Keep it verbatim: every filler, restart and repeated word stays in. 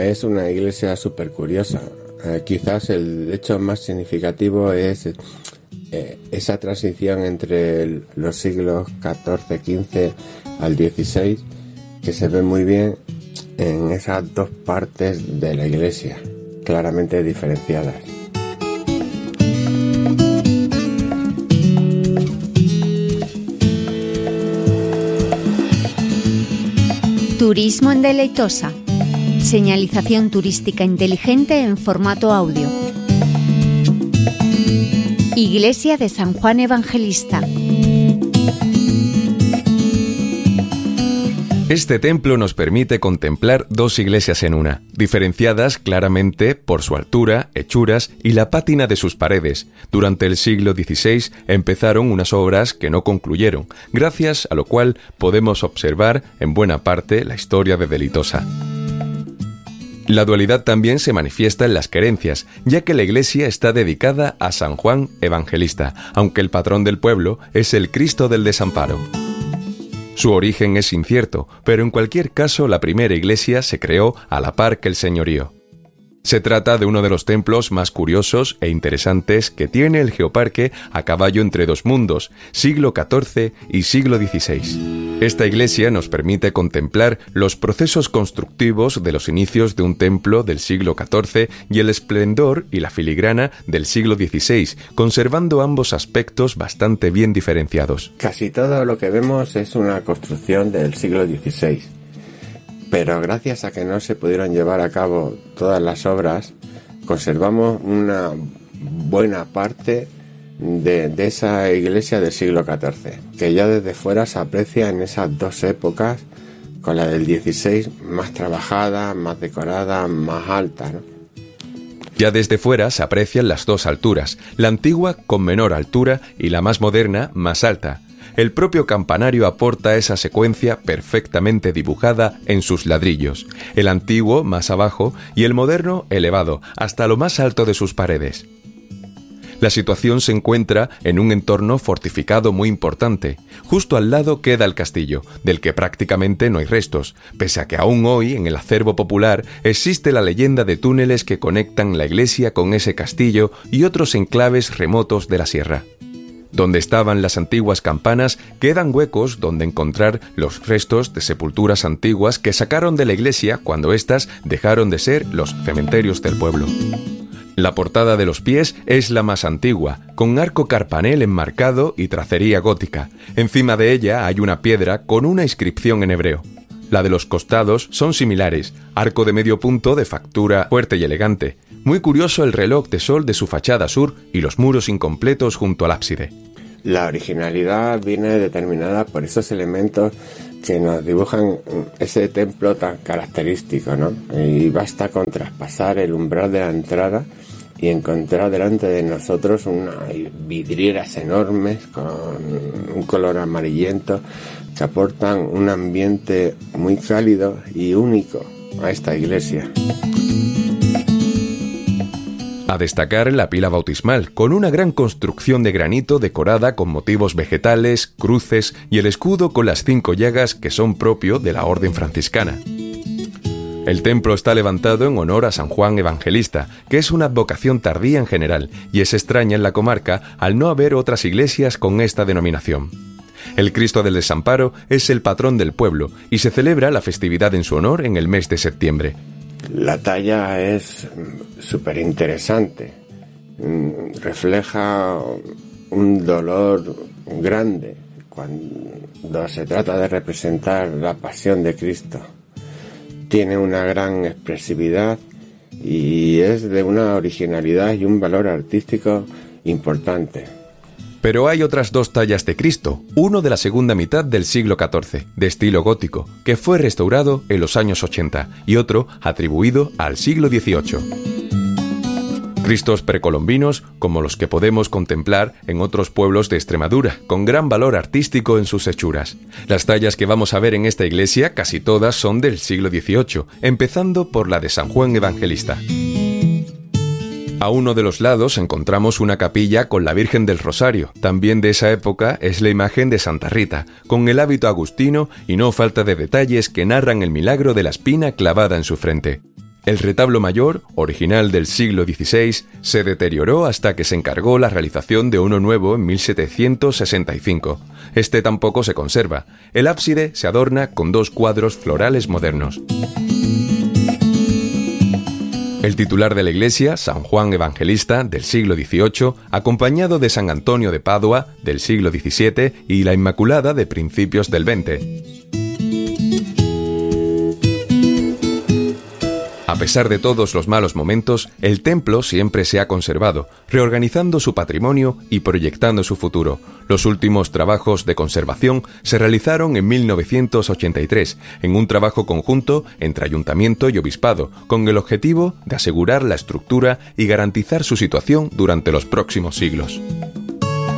es una iglesia súper curiosa. Eh, quizás el hecho más significativo es eh, esa transición entre el, los siglos catorce, quince al dieciséis, que se ve muy bien en esas dos partes de la iglesia, claramente diferenciadas. Turismo en Deleitosa. Señalización turística inteligente en formato audio. Iglesia de San Juan Evangelista. Este templo nos permite contemplar dos iglesias en una, diferenciadas claramente por su altura, hechuras y la pátina de sus paredes. Durante el siglo dieciséis empezaron unas obras que no concluyeron, gracias a lo cual podemos observar en buena parte la historia de Deleitosa. La dualidad también se manifiesta en las creencias, ya que la iglesia está dedicada a San Juan Evangelista, aunque el patrón del pueblo es el Cristo del Desamparo. Su origen es incierto, pero en cualquier caso la primera iglesia se creó a la par que el señorío. Se trata de uno de los templos más curiosos e interesantes que tiene el Geoparque a caballo entre dos mundos, siglo catorce y siglo dieciséis. Esta iglesia nos permite contemplar los procesos constructivos de los inicios de un templo del siglo catorce y el esplendor y la filigrana del siglo dieciséis, conservando ambos aspectos bastante bien diferenciados. Casi todo lo que vemos es una construcción del siglo dieciséis. Pero gracias a que no se pudieron llevar a cabo todas las obras, conservamos una buena parte de, de esa iglesia del siglo catorce, que ya desde fuera se aprecia en esas dos épocas, con la del dieciséis más trabajada, más decorada, más alta, ¿no? Ya desde fuera se aprecian las dos alturas, la antigua con menor altura y la más moderna más alta. El propio campanario aporta esa secuencia perfectamente dibujada en sus ladrillos, el antiguo más abajo y el moderno elevado hasta lo más alto de sus paredes. La situación se encuentra en un entorno fortificado muy importante. Justo al lado queda el castillo, del que prácticamente no hay restos, pese a que aún hoy en el acervo popular existe la leyenda de túneles que conectan la iglesia con ese castillo y otros enclaves remotos de la sierra. Donde estaban las antiguas campanas quedan huecos donde encontrar los restos de sepulturas antiguas que sacaron de la iglesia cuando éstas dejaron de ser los cementerios del pueblo. La portada de los pies es la más antigua, con arco carpanel enmarcado y tracería gótica. Encima de ella hay una piedra con una inscripción en hebreo. La de los costados son similares, arco de medio punto de factura fuerte y elegante. Muy curioso el reloj de sol de su fachada sur y los muros incompletos junto al ábside. La originalidad viene determinada por esos elementos que nos dibujan ese templo tan característico, ¿no? Y basta con traspasar el umbral de la entrada y encontrar delante de nosotros unas vidrieras enormes con un color amarillento que aportan un ambiente muy cálido y único a esta iglesia. A destacar la pila bautismal, con una gran construcción de granito decorada con motivos vegetales, cruces y el escudo con las cinco llagas que son propio de la orden franciscana. El templo está levantado en honor a San Juan Evangelista, que es una advocación tardía en general, y es extraña en la comarca al no haber otras iglesias con esta denominación. El Cristo del Desamparo es el patrón del pueblo y se celebra la festividad en su honor en el mes de septiembre. La talla es súper interesante, refleja un dolor grande cuando se trata de representar la pasión de Cristo. Tiene una gran expresividad y es de una originalidad y un valor artístico importante. Pero hay otras dos tallas de Cristo, uno de la segunda mitad del siglo catorce, de estilo gótico, que fue restaurado en los años ochenta, y otro atribuido al siglo dieciocho. Cristos precolombinos como los que podemos contemplar en otros pueblos de Extremadura, con gran valor artístico en sus hechuras. Las tallas que vamos a ver en esta iglesia casi todas son del siglo dieciocho, empezando por la de San Juan Evangelista. A uno de los lados encontramos una capilla con la Virgen del Rosario. También de esa época es la imagen de Santa Rita, con el hábito agustino y no falta de detalles que narran el milagro de la espina clavada en su frente. El retablo mayor, original del siglo dieciséis, se deterioró hasta que se encargó la realización de uno nuevo en mil setecientos sesenta y cinco. Este tampoco se conserva. El ábside se adorna con dos cuadros florales modernos. El titular de la iglesia, San Juan Evangelista, del siglo dieciocho, acompañado de San Antonio de Padua, del siglo diecisiete, y la Inmaculada de principios del veinte. A pesar de todos los malos momentos, el templo siempre se ha conservado, reorganizando su patrimonio y proyectando su futuro. Los últimos trabajos de conservación se realizaron en mil novecientos ochenta y tres, en un trabajo conjunto entre ayuntamiento y obispado, con el objetivo de asegurar la estructura y garantizar su situación durante los próximos siglos.